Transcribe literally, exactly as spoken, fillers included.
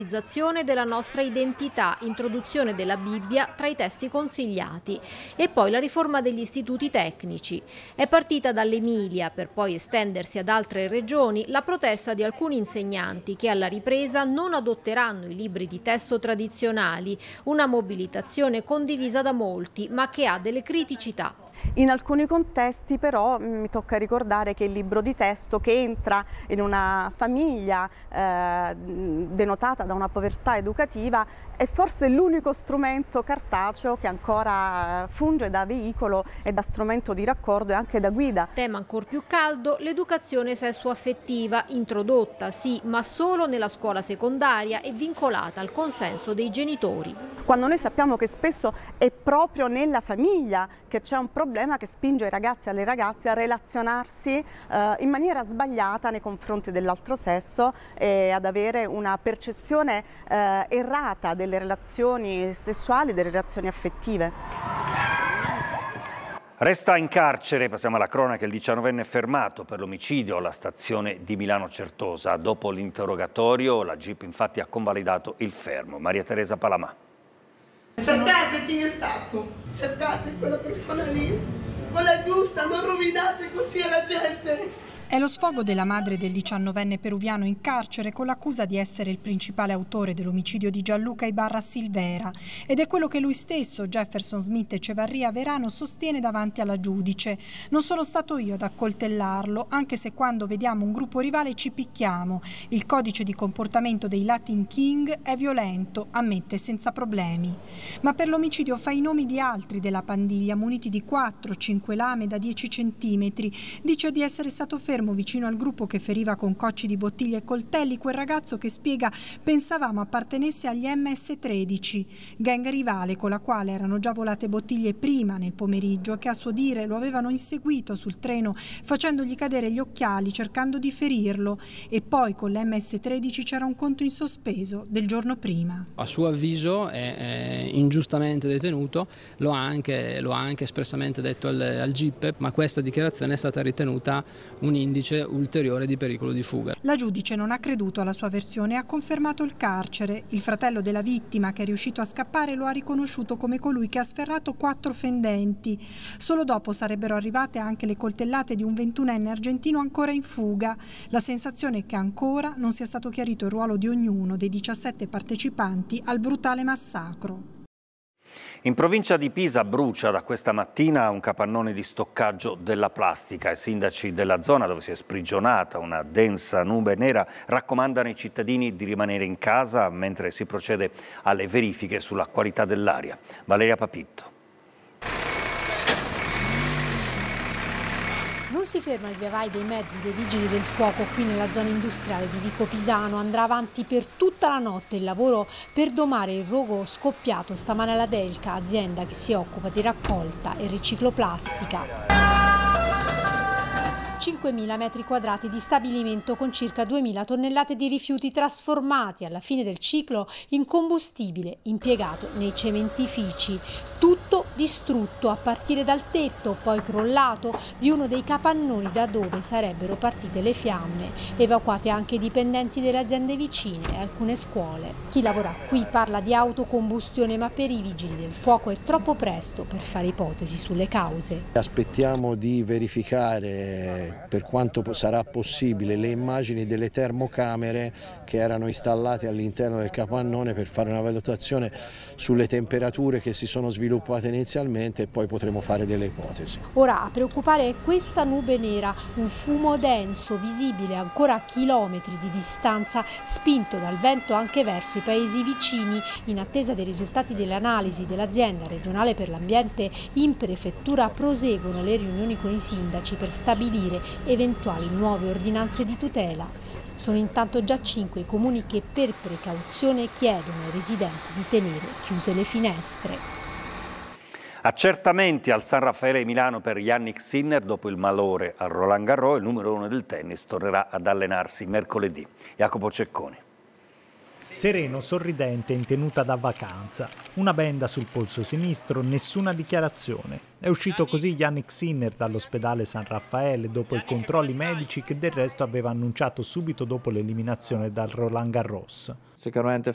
della nostra identità, introduzione della Bibbia tra i testi consigliati e poi la riforma degli istituti tecnici. È partita dall'Emilia per poi estendersi ad altre regioni la protesta di alcuni insegnanti che alla ripresa non adotteranno i libri di testo tradizionali, una mobilitazione condivisa da molti ma che ha delle criticità. In alcuni contesti però mi tocca ricordare che il libro di testo che entra in una famiglia eh, denotata da una povertà educativa è forse l'unico strumento cartaceo che ancora funge da veicolo e da strumento di raccordo e anche da guida. Tema ancor più caldo, l'educazione sessuaffettiva, introdotta sì, ma solo nella scuola secondaria e vincolata al consenso dei genitori. Quando noi sappiamo che spesso è proprio nella famiglia che c'è un problema che spinge i ragazzi e le ragazze a relazionarsi eh, in maniera sbagliata nei confronti dell'altro sesso e ad avere una percezione eh, errata delle relazioni sessuali, delle relazioni affettive. Resta in carcere, passiamo alla cronaca, il diciannovenne fermato per l'omicidio alla stazione di Milano Certosa. Dopo l'interrogatorio la G I P infatti ha convalidato il fermo. Maria Teresa Palamà. Cercate chi è stato, cercate quella persona lì, quella giusta, non rovinate così la gente. È lo sfogo della madre del diciannovenne peruviano in carcere con l'accusa di essere il principale autore dell'omicidio di Gianluca Ibarra Silvera ed è quello che lui stesso, Jefferson Smith Echevarria Verano, sostiene davanti alla giudice. Non sono stato io ad accoltellarlo, anche se quando vediamo un gruppo rivale ci picchiamo. Il codice di comportamento dei Latin King è violento, ammette senza problemi. Ma per l'omicidio fa i nomi di altri della pandiglia, muniti di quattro cinque lame da dieci centimetri. Dice di essere stato fermo vicino al gruppo che feriva con cocci di bottiglie e coltelli quel ragazzo che, spiega, pensavamo appartenesse agli M S tredici, gang rivale con la quale erano già volate bottiglie prima nel pomeriggio e che a suo dire lo avevano inseguito sul treno facendogli cadere gli occhiali cercando di ferirlo, e poi con l'M S tredici c'era un conto in sospeso del giorno prima. A suo avviso è, è ingiustamente detenuto, lo ha anche, lo ha anche espressamente detto al, al G I P, ma questa dichiarazione è stata ritenuta un indice ulteriore di pericolo di fuga. La giudice non ha creduto alla sua versione e ha confermato il carcere. Il fratello della vittima, che è riuscito a scappare, lo ha riconosciuto come colui che ha sferrato quattro fendenti. Solo dopo sarebbero arrivate anche le coltellate di un ventunenne argentino ancora in fuga. La sensazione è che ancora non sia stato chiarito il ruolo di ognuno dei diciassette partecipanti al brutale massacro. In provincia di Pisa brucia da questa mattina un capannone di stoccaggio della plastica. I sindaci della zona, dove si è sprigionata una densa nube nera, raccomandano ai cittadini di rimanere in casa mentre si procede alle verifiche sulla qualità dell'aria. Valeria Papitto. Non si ferma il via vai dei mezzi dei vigili del fuoco qui nella zona industriale di Vico Pisano. Andrà avanti per tutta la notte il lavoro per domare il rogo scoppiato stamane alla Delca, azienda che si occupa di raccolta e riciclo plastica. cinquemila metri quadrati di stabilimento con circa duemila tonnellate di rifiuti trasformati alla fine del ciclo in combustibile impiegato nei cementifici. Tutto distrutto a partire dal tetto, poi crollato, di uno dei capannoni da dove sarebbero partite le fiamme. Evacuate anche i dipendenti delle aziende vicine e alcune scuole. Chi lavora qui parla di autocombustione, ma per i vigili del fuoco è troppo presto per fare ipotesi sulle cause. Aspettiamo di verificare per quanto sarà possibile le immagini delle termocamere che erano installate all'interno del capannone per fare una valutazione sulle temperature che si sono sviluppate inizialmente e poi potremo fare delle ipotesi. Ora a preoccupare è questa nube nera, un fumo denso visibile ancora a chilometri di distanza, spinto dal vento anche verso i paesi vicini. In attesa dei risultati delle analisi dell'azienda regionale per l'ambiente, in prefettura proseguono le riunioni con i sindaci per stabilire eventuali nuove ordinanze di tutela. Sono intanto già cinque i comuni che per precauzione chiedono ai residenti di tenere chiuse le finestre. Accertamenti al San Raffaele Milano per Jannik Sinner dopo il malore al Roland Garros. Il numero uno del tennis tornerà ad allenarsi mercoledì. Jacopo Cecconi. Sereno, sorridente, in tenuta da vacanza. Una benda sul polso sinistro, nessuna dichiarazione. È uscito così Jannik Sinner dall'ospedale San Raffaele dopo i controlli medici che del resto aveva annunciato subito dopo l'eliminazione dal Roland Garros. Sicuramente